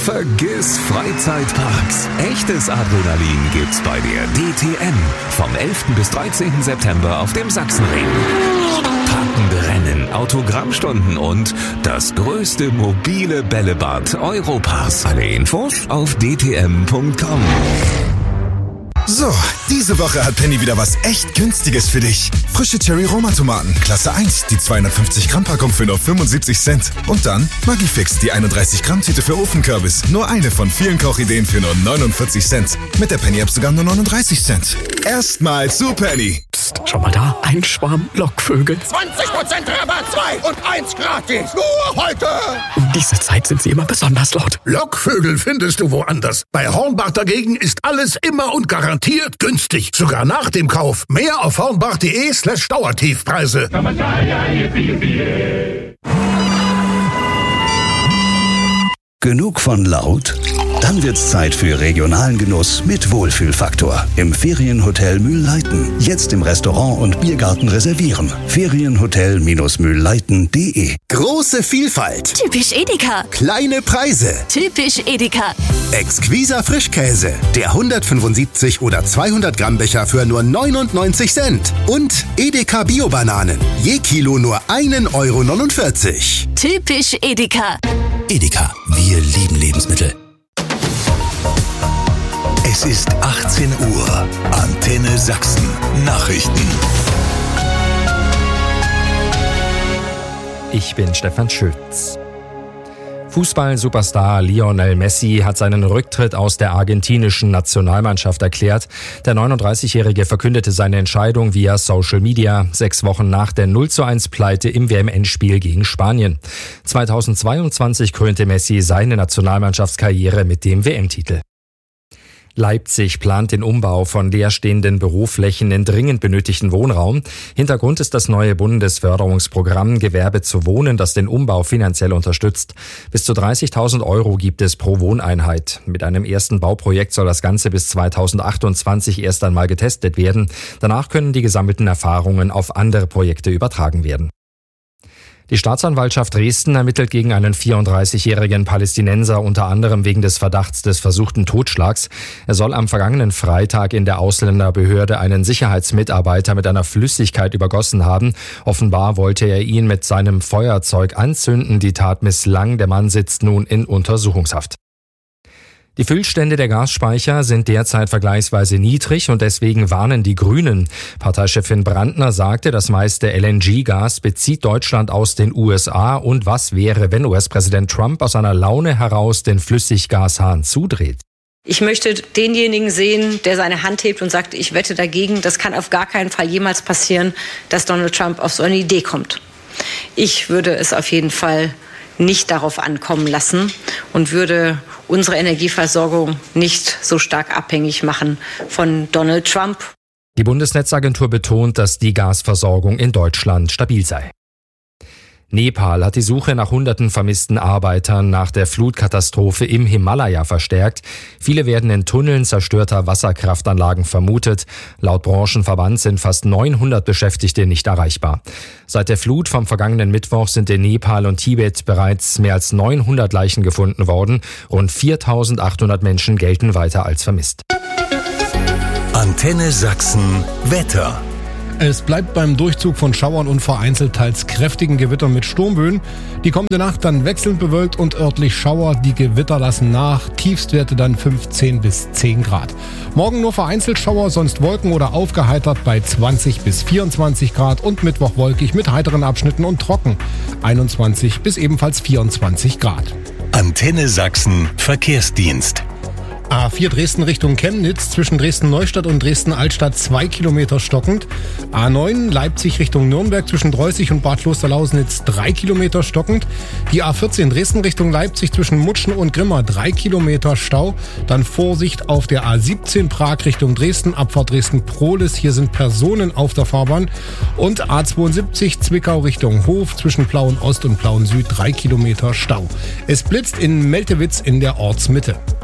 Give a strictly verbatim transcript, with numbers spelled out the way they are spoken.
Vergiss Freizeitparks. Echtes Adrenalin gibt's bei der D T M. Vom elften bis dreizehnten September auf dem Sachsenring. Packende Rennen, Autogrammstunden und das größte mobile Bällebad Europas. Alle Infos auf d t m punkt com. So, diese Woche hat Penny wieder was echt Günstiges für dich. Frische Cherry-Roma-Tomaten, Klasse eins, die zweihundertfünfzig Gramm Packung für nur fünfundsiebzig Cent. Und dann Magifix, die einunddreißig Gramm Tüte für Ofenkürbis. Nur eine von vielen Kochideen für nur neunundvierzig Cent. Mit der Penny-App sogar nur neununddreißig Cent. Erstmal zu Penny. Psst, schau mal da, ein Schwarm Lockvögel. zwanzig Prozent Rabatt, zwei und eins gratis. Nur heute. Um diese Zeit sind sie immer besonders laut. Lockvögel findest du woanders. Bei Hornbach dagegen ist alles immer und garantiert günstig. Sogar nach dem Kauf. Mehr auf hornbach.de slash Dauertiefpreise. Genug von laut? Dann wird's Zeit für regionalen Genuss mit Wohlfühlfaktor. Im Ferienhotel Mühlleiten. Jetzt im Restaurant und Biergarten reservieren. Ferienhotel-mühlleiten punkt de. Große Vielfalt. Typisch Edeka. Kleine Preise. Typisch Edeka. Exquiser Frischkäse. Der hundertfünfundsiebzig oder zweihundert Gramm Becher für nur neunundneunzig Cent. Und Edeka Bio-Bananen. Je Kilo nur ein Euro neunundvierzig. Typisch Edeka. Edeka. Wir lieben Lebensmittel. Es ist achtzehn Uhr. Antenne Sachsen. Nachrichten. Ich bin Stefan Schütz. Fußball-Superstar Lionel Messi hat seinen Rücktritt aus der argentinischen Nationalmannschaft erklärt. Der neununddreißigjährige verkündete seine Entscheidung via Social Media, sechs Wochen nach der null zu eins Pleite im W M-Endspiel gegen Spanien. zweitausendzweiundzwanzig krönte Messi seine Nationalmannschaftskarriere mit dem W M-Titel. Leipzig plant den Umbau von leerstehenden Büroflächen in dringend benötigten Wohnraum. Hintergrund ist das neue Bundesförderungsprogramm Gewerbe zu Wohnen, das den Umbau finanziell unterstützt. Bis zu dreißigtausend Euro gibt es pro Wohneinheit. Mit einem ersten Bauprojekt soll das Ganze bis zweitausendachtundzwanzig erst einmal getestet werden. Danach können die gesammelten Erfahrungen auf andere Projekte übertragen werden. Die Staatsanwaltschaft Dresden ermittelt gegen einen vierunddreißigjährigen Palästinenser unter anderem wegen des Verdachts des versuchten Totschlags. Er soll am vergangenen Freitag in der Ausländerbehörde einen Sicherheitsmitarbeiter mit einer Flüssigkeit übergossen haben. Offenbar wollte er ihn mit seinem Feuerzeug anzünden. Die Tat misslang. Der Mann sitzt nun in Untersuchungshaft. Die Füllstände der Gasspeicher sind derzeit vergleichsweise niedrig und deswegen warnen die Grünen. Parteichefin Brandner sagte, das meiste L N G-Gas bezieht Deutschland aus den U S A und was wäre, wenn U S-Präsident Trump aus einer Laune heraus den Flüssiggashahn zudreht? Ich möchte denjenigen sehen, der seine Hand hebt und sagt, ich wette dagegen. Das kann auf gar keinen Fall jemals passieren, dass Donald Trump auf so eine Idee kommt. Ich würde es auf jeden Fall nicht darauf ankommen lassen und würde unsere Energieversorgung nicht so stark abhängig machen von Donald Trump. Die Bundesnetzagentur betont, dass die Gasversorgung in Deutschland stabil sei. Nepal hat die Suche nach hunderten vermissten Arbeitern nach der Flutkatastrophe im Himalaya verstärkt. Viele werden in Tunneln zerstörter Wasserkraftanlagen vermutet. Laut Branchenverband sind fast neunhundert Beschäftigte nicht erreichbar. Seit der Flut vom vergangenen Mittwoch sind in Nepal und Tibet bereits mehr als neunhundert Leichen gefunden worden. Rund viertausendachthundert Menschen gelten weiter als vermisst. Antenne Sachsen Wetter. Es bleibt beim Durchzug von Schauern und vereinzelt teils kräftigen Gewittern mit Sturmböen. Die kommende Nacht dann wechselnd bewölkt und örtlich Schauer. Die Gewitter lassen nach. Tiefstwerte dann fünfzehn bis zehn Grad. Morgen nur vereinzelt Schauer, sonst Wolken oder aufgeheitert bei zwanzig bis vierundzwanzig Grad und Mittwoch wolkig mit heiteren Abschnitten und trocken. einundzwanzig bis ebenfalls vierundzwanzig Grad. Antenne Sachsen Verkehrsdienst. A vier Dresden Richtung Chemnitz, zwischen Dresden-Neustadt und Dresden-Altstadt zwei Kilometer stockend. A neun Leipzig Richtung Nürnberg, zwischen Dreußig und Bad Klosterlausnitz drei Kilometer stockend. Die A vierzehn Dresden Richtung Leipzig, zwischen Mutschen und Grimma drei Kilometer Stau. Dann Vorsicht auf der A siebzehn Prag Richtung Dresden, Abfahrt Dresden-Prohlis. Hier sind Personen auf der Fahrbahn. Und A zweiundsiebzig Zwickau Richtung Hof, zwischen Plauen Ost und Plauen Süd drei Kilometer Stau. Es blitzt in Meltewitz in der Ortsmitte.